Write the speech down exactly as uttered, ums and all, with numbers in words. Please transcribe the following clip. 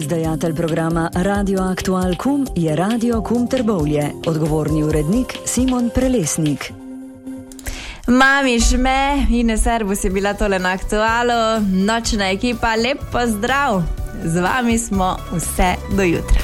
Izdajatelj programa Radio Aktual Kum je Radio Kum Trbovlje. Odgovorni urednik Simon Prelesnik. Mami žme, Ine Servus je bila tole na Aktualu. Nočna ekipa, lep pozdrav. Z vami smo vse do jutra.